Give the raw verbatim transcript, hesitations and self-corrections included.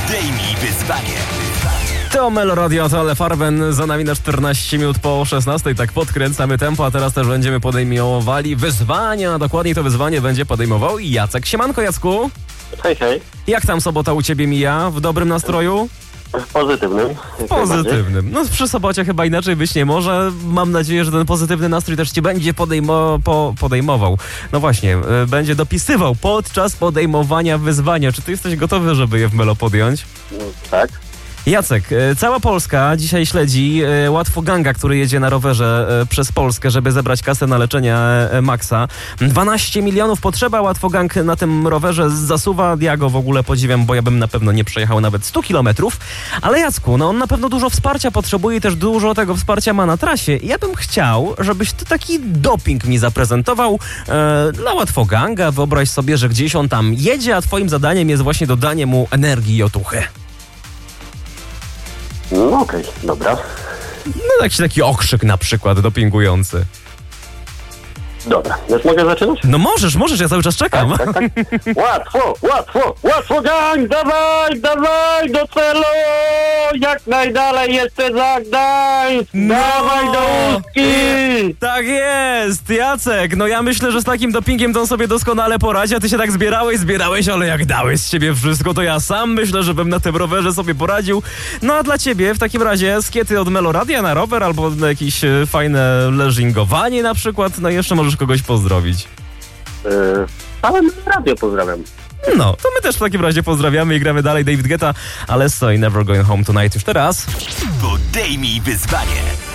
Podejmij wyzwanie. To Meloradio, to Ale Farben, za nami na czternaście minut po szesnastej, tak podkręcamy tempo, a teraz też będziemy podejmowali wyzwania. Dokładniej to wyzwanie będzie podejmował Jacek. Siemanko, Jacku. Hej, hej. Jak tam sobota u ciebie mija? W dobrym nastroju? W pozytywnym. Pozytywnym. No przy sobocie chyba inaczej być nie może. Mam nadzieję, że ten pozytywny nastrój też ci będzie podejmo, po, podejmował. No właśnie, y, będzie dopisywał podczas podejmowania wyzwania. Czy ty jesteś gotowy, żeby je w Melo podjąć? Tak. Jacek, cała Polska dzisiaj śledzi Łatwoganga, który jedzie na rowerze przez Polskę, żeby zebrać kasę na leczenie Maxa. dwanaście milionów potrzeba, Łatwogang na tym rowerze zasuwa. Ja go w ogóle podziwiam, bo ja bym na pewno nie przejechał nawet stu kilometrów. Ale Jacku, no on na pewno dużo wsparcia potrzebuje i też dużo tego wsparcia ma na trasie. Ja bym chciał, żebyś ty taki doping mi zaprezentował e, dla Łatwoganga. Wyobraź sobie, że gdzieś on tam jedzie, a twoim zadaniem jest właśnie dodanie mu energii i otuchy. No okej, okay, dobra. No jakiś taki okrzyk na przykład dopingujący. Dobra, już mogę zaczynać? No możesz, możesz, ja cały czas czekam. Tak, tak, tak. Łatwo, łatwo, łatwo gang, dawaj, dawaj do celu, jak najdalej jeszcze za Gdańsk, No! dawaj do Ustki. Tak jest, Jacek, no ja myślę, że z takim dopingiem to on sobie doskonale poradzi, a ty się tak zbierałeś, zbierałeś, ale jak dałeś z siebie wszystko, to ja sam myślę, że bym na tym rowerze sobie poradził. No a dla ciebie w takim razie skiety od Meloradia na rower albo na jakieś e, fajne leżingowanie na przykład, no i jeszcze możesz kogoś pozdrowić. Yy, całe radio pozdrawiam. No, to my też w takim razie pozdrawiamy i gramy dalej David Guetta, Alesso i Never Going Home Tonight już teraz. Podejmij wyzwanie.